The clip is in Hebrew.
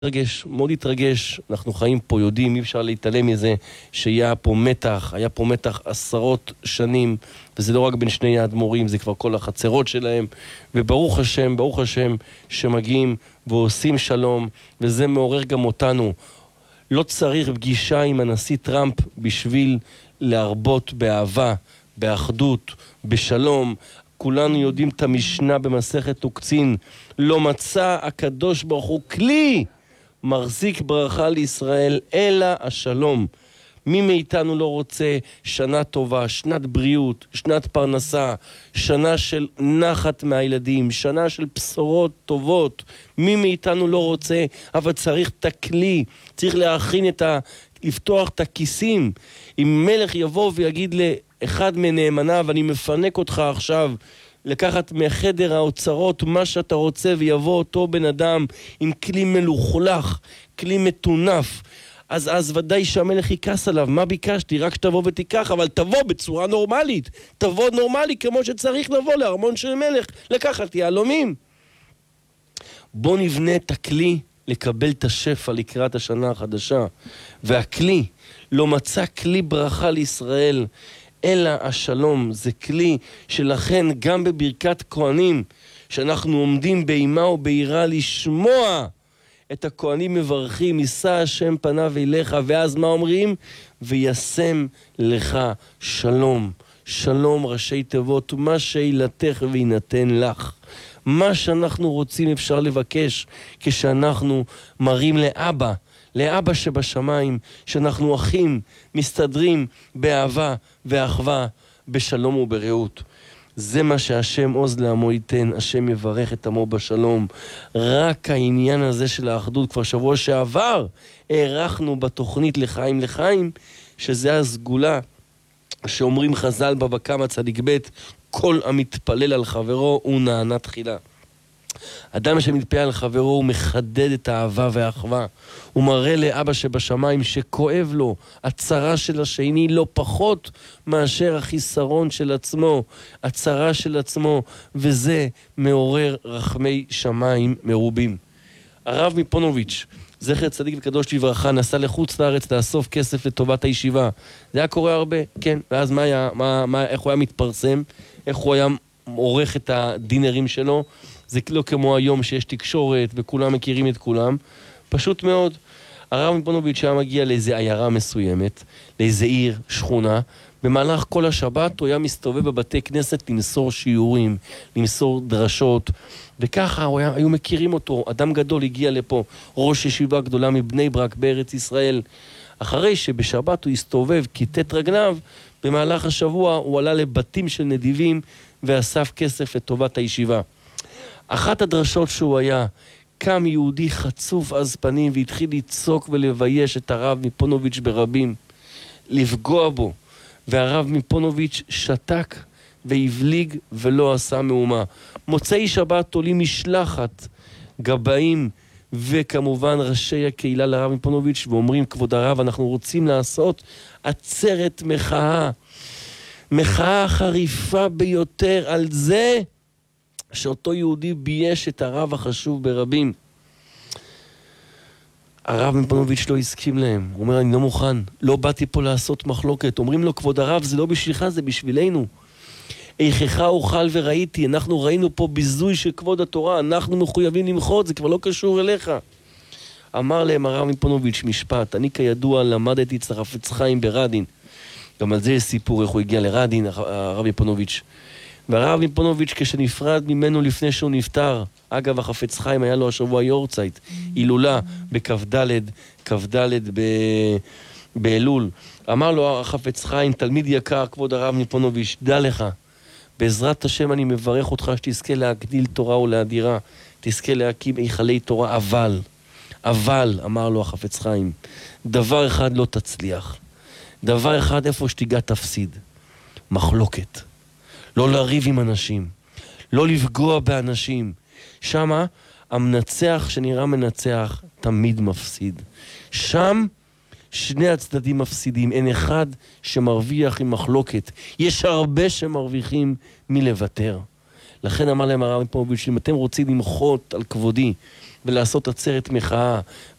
מאוד התרגש, אנחנו חיים פה, יודעים, אי אפשר להתעלם מזה שהיה פה מתח, היה פה מתח עשרות שנים, וזה לא רק בין שני האדמו"רים, זה כבר כל החצרות שלהם, וברוך השם שמגיעים ועושים שלום, וזה מעורר גם אותנו. לא צריך פגישה עם הנשיא טראמפ בשביל להרבות באהבה, באחדות, בשלום. כולנו יודעים את המשנה במסכת עוקצין, לא מצא הקדוש ברוך הוא כלי מחזיק ברכה לישראל אלא השלום. מי מאיתנו לא רוצה שנה טובה, שנת בריאות, שנת פרנסה, שנה של נחת מהילדים, שנה של בשורות טובות? מי מאיתנו לא רוצה? אבל צריך את הכלי, צריך להכין לפתוח את הכיסים. אם מלך יבוא ויגיד לאחד מנאמניו, אני מפנק אותך עכשיו, לקחת מחדר האוצרות מה שאתה רוצה, ויבוא אותו בן אדם עם כלי מלוכלך, כלי מטונף, אז ודאי שהמלך יקס עליו. מה ביקשתי? רק שתבוא ותיקח, אבל תבוא בצורה נורמלית, תבוא נורמלי כמו שצריך לבוא לארמון של מלך, לקחת יהלומים. בוא נבנה את הכלי לקבל את השפע לקראת השנה החדשה. והכלי, לא מצא כלי ברכה לישראל אלא השלום. זה כלי שלכן גם בברכת כהנים, שאנחנו עומדים באימה וביראה לשמוע את הכהנים מברכים, יישא השם פניו אליך, ואז מה אומרים? וישם לך שלום. שלום ראשי תיבות, מה שילתך וינתן לך. מה שאנחנו רוצים אפשר לבקש כשאנחנו מראים לאבא שבשמיים, שאנחנו אחים, מסתדרים באהבה ואחווה, בשלום וברעות. זה מה שהשם עוז לעמו ייתן, השם יברך את עמו בשלום. רק העניין הזה של האחדות, כבר שבוע שעבר הערכנו בתוכנית לחיים לחיים, שזה הסגולה שאומרים חז"ל בבא קמא צדיק ב', כל המתפלל על חברו הוא נענה תחילה. אדם שמתפלל על חברו הוא מחדד את האהבה והאחווה. הוא מראה לאבא שבשמיים שכואב לו הצרה של השני לא פחות מאשר החיסרון של עצמו, הצרה של עצמו, וזה מעורר רחמי שמיים מרובים. הרב מפונוביץ', זכר צדיק וקדוש לברכה, נסע לחוץ לארץ לאסוף כסף לטובת הישיבה. זה היה קורה הרבה, כן. ואז איך הוא היה מתפרסם, איך הוא היה עורך את הדינרים שלו. זה לא כמו היום שיש תקשורת וכולם מכירים את כולם. פשוט מאוד. הרב מפונוביץ' היה מגיע לאיזו עיירה מסוימת, לאיזו עיר, שכונה. במהלך כל השבת הוא היה מסתובב בבתי כנסת למסור שיעורים, למסור דרשות, וככה היו מכירים אותו. אדם גדול הגיע לפה, ראש ישיבה גדולה מבני ברק בארץ ישראל. אחרי שבשבת הוא הסתובב כיתת רגליו, במהלך השבוע הוא עלה לבתים של נדיבים ואסף כסף לטובת הישיבה. אחת הדרשות שהוא היה, קם יהודי חצוף עז פנים והתחיל לצעוק ולבייש את הרב מפונוביץ' ברבים, לפגוע בו, והרב מפונוביץ' שתק והבליג ולא עשה מאומה. מוצאי שבת עולים משלחת גבאים וכמובן ראשי הקהילה לרב מפונוביץ' ואומרים, כבוד הרב, אנחנו רוצים לעשות עצרת מחאה חריפה ביותר על זה שאותו יהודי בייש את הרב החשוב ברבים. הרב מפונוביץ' לא הסכים להם. הוא אומר, אני לא מוכן, לא באתי פה לעשות מחלוקת. אומרים לו, כבוד הרב, זה לא בשבילך, זה בשבילנו. איכך אוכל וראיתי, אנחנו ראינו פה ביזוי של כבוד התורה, אנחנו מחויבים למחות, זה כבר לא קשור אליך. אמר להם הרב מפונוביץ' משפט, אני כידוע למדתי אצל החפץ חיים ברדין. גם על זה יש סיפור איך הוא הגיע לרדין, הרב מפונוביץ'. והרב מפונוביץ' כשנפרד ממנו לפני שהוא נפטר, אגב החפץ חיים היה לו השבוע יורצייט, הילולה כ"ד באלול, אמר לו החפץ חיים, תלמיד יקר כבוד הרב מפונוביץ', דע לך, בעזרת השם אני מברך אותך שתזכה להגדיל תורה ולהדירה, תזכה להקים היכלי תורה, אבל אמר לו החפץ חיים, דבר אחד לא תצליח, דבר אחד איפה שתיגע תפסיד, מחלוקת. לא לריב עם אנשים, לא לפגוע באנשים. שמה המנצח שנראה מנצח תמיד מפסיד. שם שני הצדדים מפסידים, אין אחד שמרוויח עם מחלוקת. יש הרבה שמרוויחים מלוותר. לכן אמר להם הרב מפונוביץ', אם אתם רוצים למחות על כבודי, ולעשות עצרת מחאה,